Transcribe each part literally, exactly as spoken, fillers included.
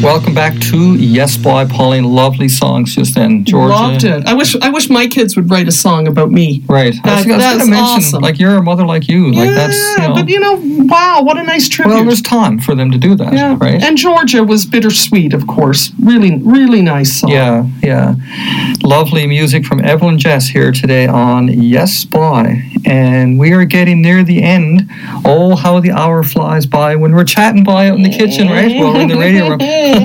welcome back to Yes Boy, Pauline. Lovely songs just then. Georgia. Loved it. I wish I wish my kids would write a song about me. Right. That, I was, I was that's going to mention, awesome. like, you're a mother like you. Yeah, like that's, you know, but you know, wow, what a nice tribute. well, there's time for them to do that, yeah. right? And Georgia was bittersweet, of course. Really, really nice song. Yeah, yeah. Lovely music from Evelyn Jess here today on Yes Boy. And we are getting near the end. Oh, how the hour flies by when we're chatting by out in the kitchen, right? Well, we're in the radio room.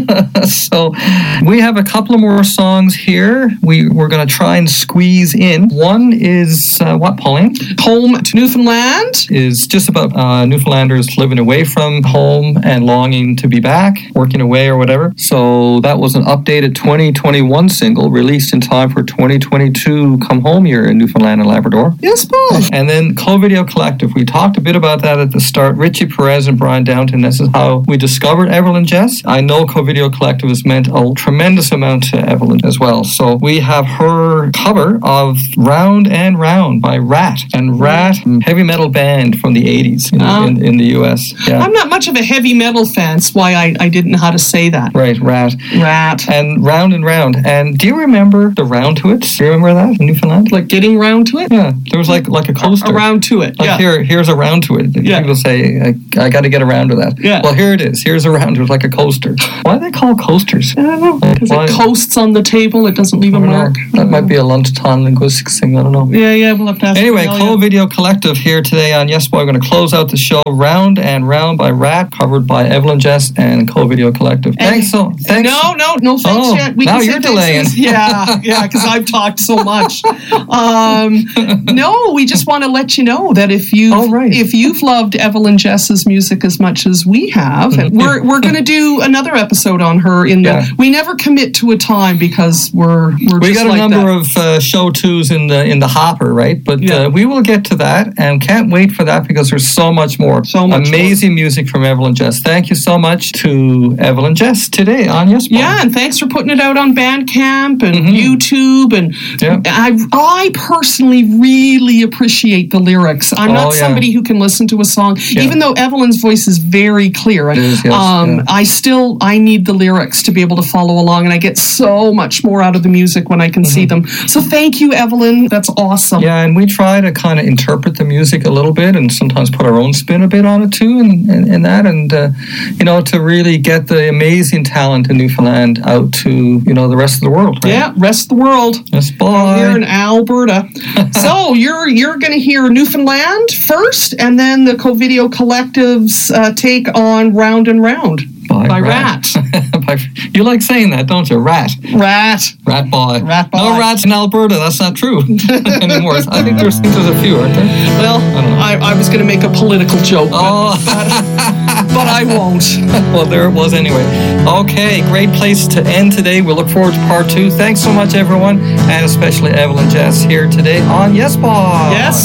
So we have a couple of more songs here. We, we're going to try and squeeze in. One is, uh, what, Pauline? Home to Newfoundland. Is just about uh, Newfoundlanders living away from home and longing to be back, working away or whatever. So that was an updated twenty twenty-one single released in time for twenty twenty-two Come Home Year in Newfoundland and Labrador. Yes, boss. And then Co-Video Collective. We talked a bit about that at the start. Richie Perez and Brian Downton. This is how we discovered Evelyn Jess. I know Co-Video Collective has meant a tremendous amount to Evelyn as well. So we have her cover of Round and Round by Rat. And Rat, heavy metal band from the eighties in, Oh. in, in the U S. Yeah. I'm not much of a heavy metal fan. That's why I, I didn't know how to say that. Right, Rat. Rat. And Round and Round. And do you remember the round to it? Do you remember that in Newfoundland? Like getting round to it? Yeah, there was like like a coaster. Around to it. Like yeah. here, here's a round to it. Yeah. People say, I, I got to get around to that. Yeah. Well, here it is. Here's a round. It's like a coaster. Why are they called coasters? I don't know. Because Why- it coasts on the table. It doesn't leave a I don't know. mark. That might be a lunchtime linguistics thing. I don't know. Yeah, yeah. We'll have to ask Anyway, Cornelia. Co-Video Collective here today on Yes Boy. We're going to close out the show. Round and Round by Rat, covered by Evelyn Jess and Co-Video Collective. And- Thanks so. Thanks. No, no, no thanks Oh, yet. We now can say you're thanks delaying. to- Yeah, yeah, because I've talked so much. Um, no, we just want to let you know that if you Oh, right. if you've loved Evelyn Jess's music as much as we have, and we're we're going to do another episode on her. In the Yeah. we never commit to a time because we're we're We just got a like number that. of uh, show twos in the in the hopper, right? But Yeah. uh, we will get to that, and can't wait for that because there's so much more. So much amazing music from Evelyn Jess. Thank you so much to Evelyn Jess today on Yes Boy. Yeah, and thanks for putting it out on Bandcamp and Mhm. YouTube. And Yeah. I, I personally really appreciate the lyrics. I'm Oh, not yeah. somebody who can listen to a song, Yeah. even though Evelyn's voice is very clear. It is, yes, um, yeah. I still I need the lyrics to be able to follow along, and I get so much more out of the music when I can see them. So thank you, Evelyn. That's awesome. Yeah, and we try to kind of interpret the music a little bit and sometimes put our own spin a bit on it too, and, and, and that, and, uh, you know, to really get the amazing talent in Newfoundland out to, you know, the rest of the world. Right? Yeah, rest of the world. Yes, Out here boy. in Alberta. So you're you're going to hear Newfoundland first, and then the Co-Video Collective's uh, take on Round and Round by Rat. By- you like saying that, don't you? Rat. Rat. Rat boy. Rat boy. No rats in Alberta. That's not true anymore. I think there's, I think there's a few, aren't there? Well, don't know. I, I was going to make a political joke, but, Oh, but I won't. well, there it was anyway. Okay, great place to end today. We look forward to part two. Thanks so much, everyone, and especially Evelyn Jess here today on Yes Boy. Yes.